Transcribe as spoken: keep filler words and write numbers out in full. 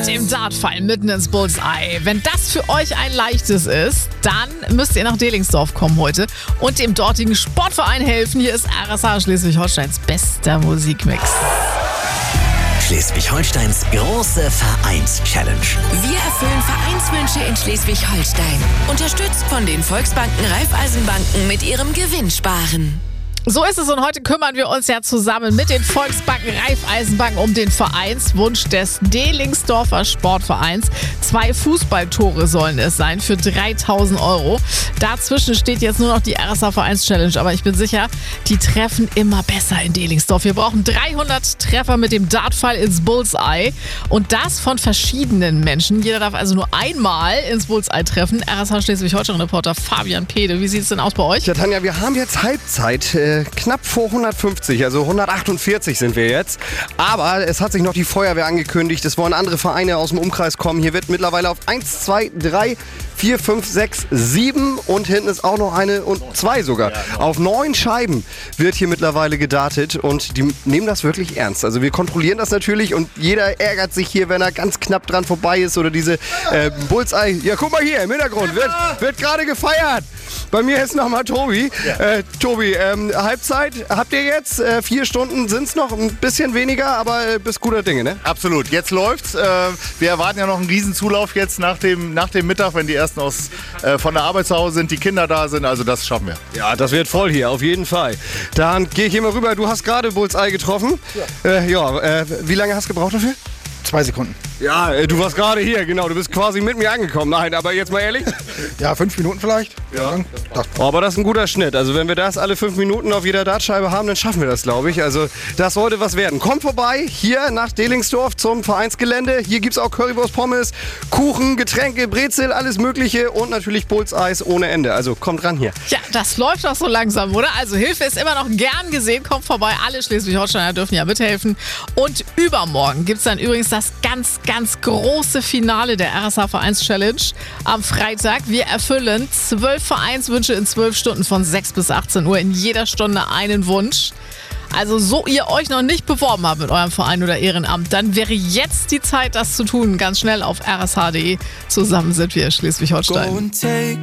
mit dem Dartpfeil mitten ins Bullseye. Wenn das für euch ein leichtes ist, dann müsst ihr nach Delingsdorf kommen heute und dem dortigen Sportverein helfen. Hier ist R S H Schleswig-Holsteins bester Musikmix. Schleswig-Holsteins große Vereins-Challenge. Wir erfüllen Vereinswünsche in Schleswig-Holstein. Unterstützt von den Volksbanken Raiffeisenbanken mit ihrem Gewinnsparen. So ist es und heute kümmern wir uns ja zusammen mit den Volksbanken Raiffeisenbanken um den Vereinswunsch des Delingsdorfer Sportvereins. Zwei Fußballtore sollen es sein für dreitausend Euro. Dazwischen steht jetzt nur noch die R S H Vereins-Challenge, aber ich bin sicher, die treffen immer besser in Delingsdorf. Wir brauchen dreihundert Treffer mit dem Dartpfeil ins Bullseye und das von verschiedenen Menschen. Jeder darf also nur einmal ins Bullseye treffen. R S H Schleswig-Holstein-Reporter Fabian Pede, wie sieht es denn aus bei euch? Ja, Tanja, wir haben jetzt Halbzeit. Äh Knapp vor hundertfünfzig, also hundertachtundvierzig sind wir jetzt. Aber es hat sich noch die Feuerwehr angekündigt. Es wollen andere Vereine aus dem Umkreis kommen. Hier wird mittlerweile auf eins, zwei, drei, vier, fünf, sechs, sieben und hinten ist auch noch eine und zwei sogar. Auf neun Scheiben wird hier mittlerweile gedartet und die nehmen das wirklich ernst. Also wir kontrollieren das natürlich und jeder ärgert sich hier, wenn er ganz knapp dran vorbei ist oder diese äh, Bullseye. Ja, guck mal hier im Hintergrund, wird, wird gerade gefeiert. Bei mir ist nochmal Tobi. Ja. Äh, Tobi, ähm, Halbzeit habt ihr jetzt? Äh, vier Stunden sind es noch, ein bisschen weniger, aber äh, bist guter Dinge, ne? Absolut, jetzt läuft's. Äh, wir erwarten ja noch einen Riesenzulauf jetzt nach dem, nach dem Mittag, wenn die ersten aus, äh, von der Arbeit zu Hause sind, die Kinder da sind, also das schaffen wir. Ja, das wird voll hier, auf jeden Fall. Dann gehe ich hier mal rüber, du hast gerade Bullseye getroffen. Ja, äh, ja äh, wie lange hast du gebraucht dafür? Zwei Sekunden. Ja, äh, du warst gerade hier, genau. Du bist quasi mit mir angekommen. Nein, aber jetzt mal ehrlich. Ja, fünf Minuten vielleicht. Ja. Das. Oh, aber das ist ein guter Schnitt. Also wenn wir das alle fünf Minuten auf jeder Dartscheibe haben, dann schaffen wir das, glaube ich. Also das sollte was werden. Kommt vorbei hier nach Delingsdorf zum Vereinsgelände. Hier gibt es auch Currywurst, Pommes, Kuchen, Getränke, Brezel, alles Mögliche und natürlich Bullseis ohne Ende. Also kommt ran hier. Ja, das läuft doch so langsam, oder? Also Hilfe ist immer noch gern gesehen. Kommt vorbei. Alle Schleswig-Holsteiner dürfen ja mithelfen. Und übermorgen gibt es dann übrigens das ganz, ganz große Finale der R S H Vereins-Challenge am Freitag. Wir erfüllen zwölf Vereinswünsche in zwölf Stunden von sechs bis achtzehn Uhr. In jeder Stunde einen Wunsch. Also so ihr euch noch nicht beworben habt mit eurem Verein oder Ehrenamt, dann wäre jetzt die Zeit, das zu tun. Ganz schnell auf r s h punkt d e. Zusammen sind wir Schleswig-Holstein.